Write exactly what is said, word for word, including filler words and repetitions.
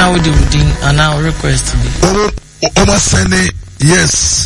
now we do and now request to be. Almost sending yes.